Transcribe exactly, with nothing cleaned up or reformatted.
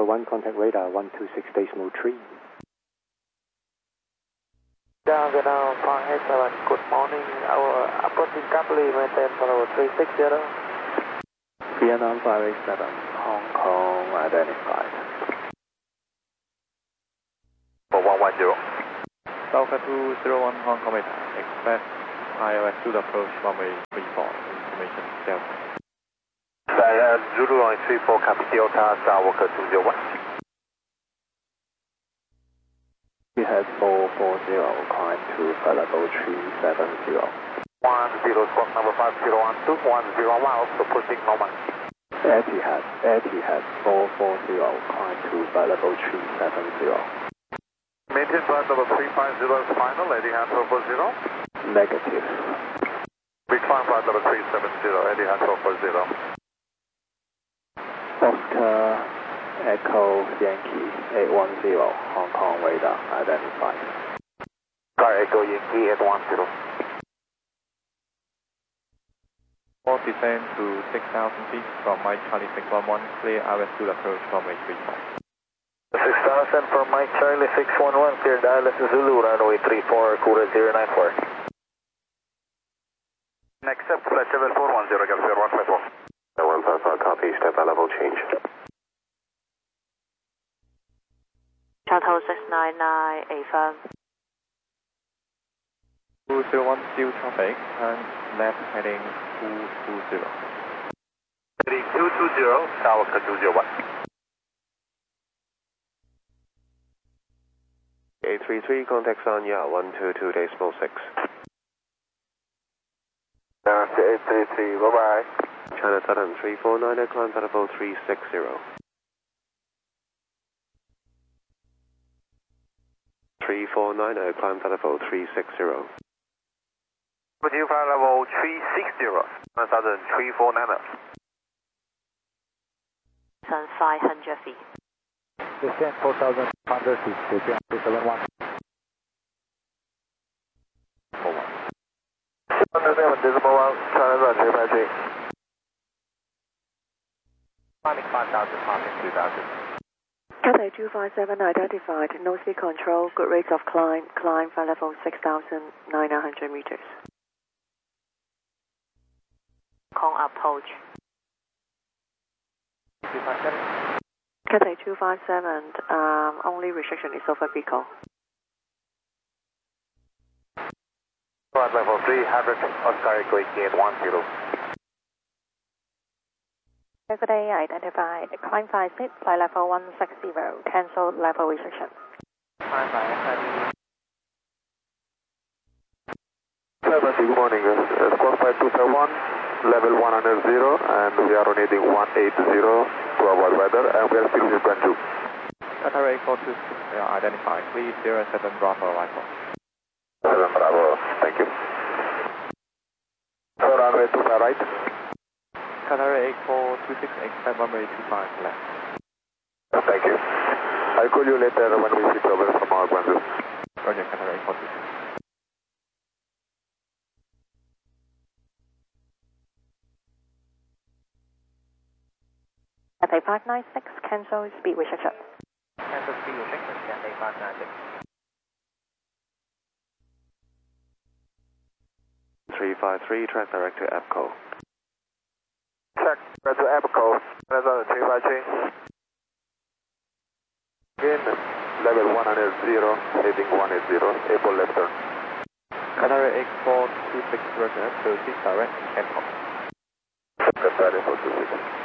one, contact radar one two six decimal three. Down, down, Park eight seven, good morning. Our approaching Kapli, maintain follow three six zero. Vietnam five eight seven, Hong Kong identified. For one one zero. Alpha two zero one Hong Kong radar, expect I O S to approach runway three four, information Delta. Uh, Zulu line three four, copy Delta, Skywalker two zero one. We have four four zero, climb to flight level three seven zero. one zero, squawk number five zero one two, one zero one, also pushing normal. Etihad, Etihad four four zero, climb to flight level three seven zero. Maintain flight level three five zero is final, Etihad four four zero. Negative. We climb flight level three seven zero, Etihad four four zero. Oscar Echo Yankee eight one zero, Hong Kong radar identified. Car Echo Yankee eight one zero. All descend to six thousand feet from Mike Charlie six one one, clear I O S to approach runway three four. six thousand from Mike Charlie six one one, clear Dallas Zulu, runway three four, Kura zero nine four. Next up, flight level four one zero, Galaxy one five four. one five five, copy, step level change. Shuttle six nine nine, A firm. two zero one still traffic, turn left heading two two zero. Heading two two zero, Skywalker two zero one. eight three three, contact Sanya one two two decimal six. eight three three, bye bye. China Saturn three four nine, climb flight level three six zero. three four nine, climb flight level three six zero. Continue flight level three six zero, China Southern three four nine. Sun five hundred feet. Descend four thousand five hundred feet, descend three seven one. seven decimal one, China Southern three five three. Climbing five thousand, passing two thousand. Cathay two five seven identified, no speed control, good rates of climb, climb flight level six thousand nine hundred meters. Kong approach. Cathay two five seven, um, only restriction is over Pico. Flight level three hundred, Oscar Echo eight one zero. Good day, identified, climb five six, flight level one six zero, cancel level restriction. Climb by F I D. seven, good morning, uh, squawk five two seven one, level one hundred zero, and we are on heading one eight zero to avoid weather, and we are still in Guangzhou. Qatar eight four two six, they are identified, please zero seven Bravo arrival. seven Bravo, thank you. So runway two five right. Qatar eight four two six, expect runway two five left. Thank you. I'll call you later when we switch over from our Guangzhou. Roger, Qatar eight four two six. Cathay five nine six, cancel speed restriction. Cancel speed restriction, Cathay five nine six. three five three, track direct to EPCO. Check, right to EPCO, another three five three. Again, level one hundred zero, heading one eight zero, able left turn. Qatar eight four two six, Roger, proceed direct, Bangkok. Qatar eight four two six.